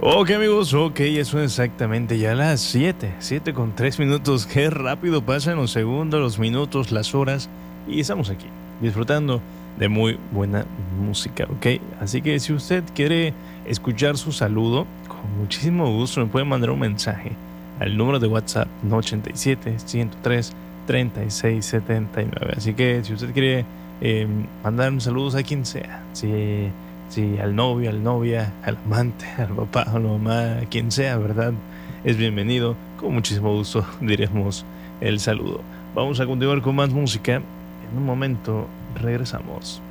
Ok amigos, ok, eso exactamente ya las 7 con 3 minutos. Qué rápido pasan los segundos, los minutos, las horas. Y estamos aquí, disfrutando de muy buena música, ok. Así que si usted quiere escuchar su saludo, con muchísimo gusto me puede mandar un mensaje al número de WhatsApp no 87 103 3679. Así que si usted quiere mandar un saludo a quien sea, si sí, al novio, al novia, al amante, al papá, a la mamá, a quien sea, ¿verdad? Es bienvenido. Con muchísimo gusto diremos el saludo. Vamos a continuar con más música. En un momento regresamos.